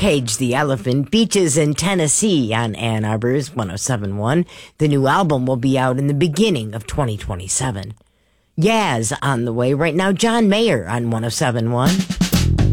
Cage the Elephant, Beaches in Tennessee on Ann Arbor's 107.1. The new album will be out in the beginning of 2027. Yaz on the way right now, John Mayer on 107.1.